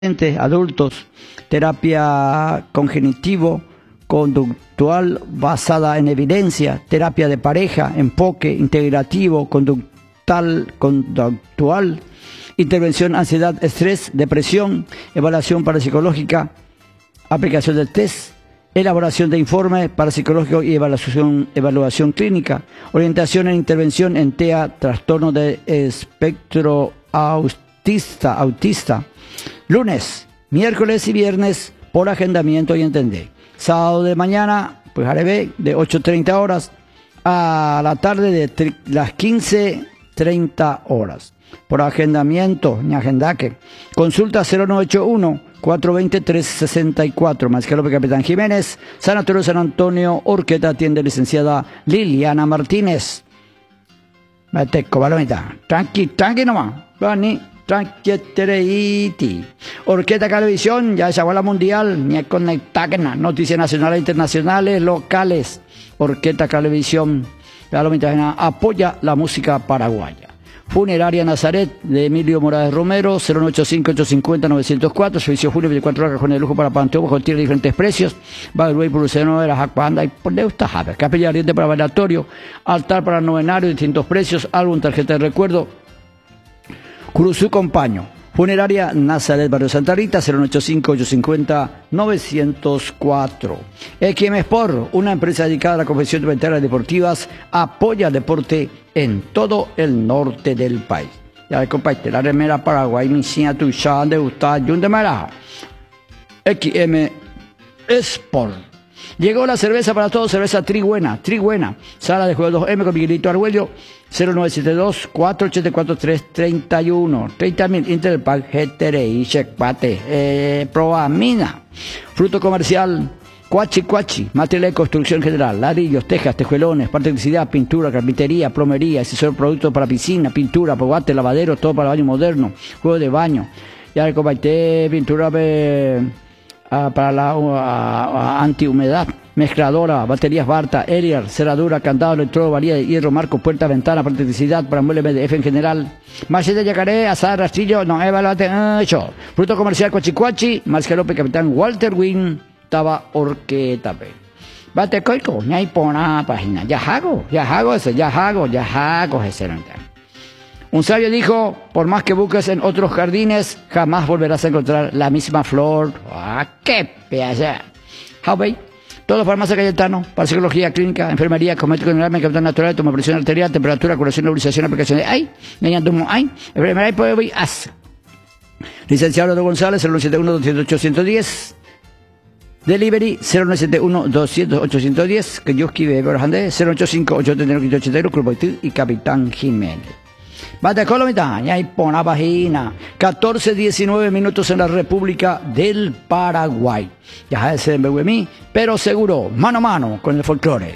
adultos, terapia cognitivo-conductual basada en evidencia, terapia de pareja, enfoque integrativo, conductual, intervención, ansiedad, estrés, depresión, evaluación parapsicológica, aplicación del test, elaboración de informe parapsicológico y evaluación clínica, orientación en intervención en TEA, trastorno de espectro autista, lunes, miércoles y viernes por agendamiento y entender. Sábado de mañana, pues haré de 8:30 horas a la tarde de las 15:30 horas. Por agendamiento, ni agendaque. Consulta 0981-420-364. Mariscal López Capitán Jiménez, Sanatorio San Antonio, Orqueta, atiende licenciada Liliana Martínez. Mateco, balomita. Tranqui nomás. Vani, tranqui, Orqueta Televisión, ya esa bola mundial, ni conectagna. Noticias nacionales e internacionales, locales. Orqueta Televisión, balomita, apoya la música paraguaya. Funeraria Nazaret de Emilio Morales Romero, 085-850-904, servicio Julio, 24 horas, cajones de lujo para Panteón, con tiene diferentes precios, Bagruey, Puluceno de la Jacpanda y por de Ustajada, capilla ardiente para bailatorio, altar para novenario, distintos precios, álbum, tarjeta de recuerdo, Cruzú Compaño. Funeraria Nazaret, Barrio Santa Rita, 085-850-904. XM Sport, una empresa dedicada a la confección de ventanas deportivas, apoya el deporte en todo el norte del país. Ya compadre, la remera Paraguay, mi sina tu chan de usted, yun de mara. XM Sport. Llegó la cerveza para todos, cerveza Triguena. Sala de juego 2M con Miguelito Argüello, 0972-484-331. 30.000 Interpack, GTRI, Checkpate, Proamina. Fruto comercial, Cuachi, material de construcción general, ladrillos, tejas, tejuelones, parte de electricidad, pintura, carpintería, plomería, asesor, productos para piscina, pintura, fogate, lavadero, todo para baño moderno, juego de baño. Ya le compartí pintura para la antihumedad, mezcladora, baterías Barta, Ariel, cerradura, candado, electrodo, varilla de hierro, marco, puerta, ventana, para electricidad, para muebles MDF en general. Marcel de Yacaré, asada, rastrillo, no, evaluate, hecho. Fruto comercial, Cuachi, Mariscal López, Capitán Walter Wynn, Taba Orqueta. Bate coico, ni hay por una página. Ya hago ese. Un sabio dijo, por más que busques en otros jardines, jamás volverás a encontrar la misma flor. ¡Ah, qué pedazo! How todo farmacia Cayetano, para psicología clínica, enfermería, cosmético general, medicamento natural, toma presión arterial, temperatura, curación, nebulización, aplicación de enfermería, pues licenciado Leonardo González, 091-208-110. Delivery 0971-200-810, que yo esquive Berjandé, 085-839-580, Club y Capitán Jiménez. Bate Colomita, ya hay por una página. 14-19 minutos en la República del Paraguay. Ya es en BWMI, pero seguro, mano a mano con el folclore.